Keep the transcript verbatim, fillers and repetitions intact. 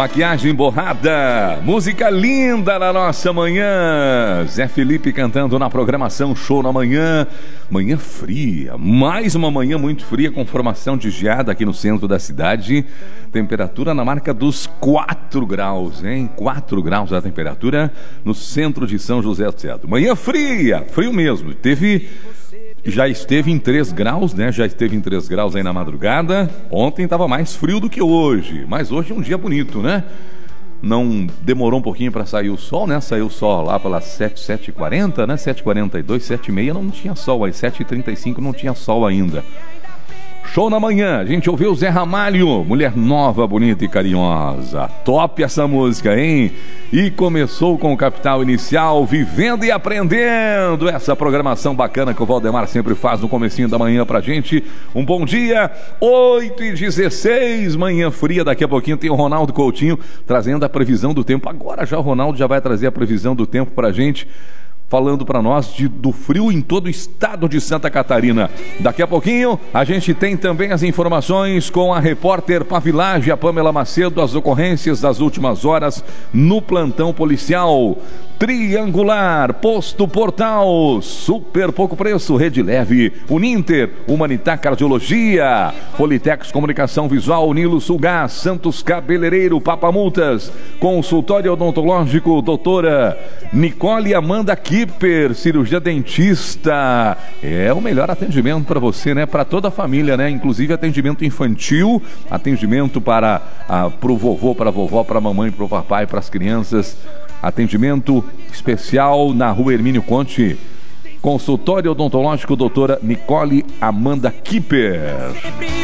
Maquiagem borrada, música linda na nossa manhã. Zé Felipe cantando na programação Show na Manhã. Manhã fria, mais uma manhã muito fria com formação de geada aqui no centro da cidade. Temperatura na marca dos quatro graus, hein? quatro graus a temperatura no centro de São José do Cedro. Manhã fria, frio mesmo. Teve... Já esteve em três graus, né? Já esteve em três graus aí na madrugada. Ontem estava mais frio do que hoje. Mas hoje é um dia bonito, né? Não demorou um pouquinho para sair o sol, né? Saiu o sol lá pelas sete, sete e quarenta, né? sete e quarenta e dois, sete e meia não tinha sol. Às sete e trinta e cinco não tinha sol ainda. Show na manhã, a gente ouviu Zé Ramalho, mulher nova, bonita e carinhosa. Top essa música, hein? E começou com o Capital Inicial, vivendo e aprendendo. Essa programação bacana que o Valdemar sempre faz no comecinho da manhã pra gente. Um bom dia, oito e dezesseis, manhã fria. Daqui a pouquinho tem o Ronaldo Coutinho trazendo a previsão do tempo. Agora já o Ronaldo já vai trazer a previsão do tempo pra gente, falando para nós de, do frio em todo o estado de Santa Catarina. Daqui a pouquinho a gente tem também as informações com a repórter Pavilage, a Pamela Macedo, as ocorrências das últimas horas no plantão policial. Triangular, Posto Portal, super pouco preço, Rede Leve, Uninter, Humanitar Cardiologia, Politex Comunicação Visual, Nilo Sulgás, Santos Cabeleireiro, Papamultas, Consultório Odontológico, doutora Nicole Amanda Kipper, cirurgia dentista. É o melhor atendimento para você, né? Para toda a família, né? Inclusive atendimento infantil, atendimento para ah, pro vovô, para a vovó, para a mamãe, para o papai, para as crianças. Atendimento especial na Rua Hermínio Conte. Consultório Odontológico, doutora Nicole Amanda Kipper.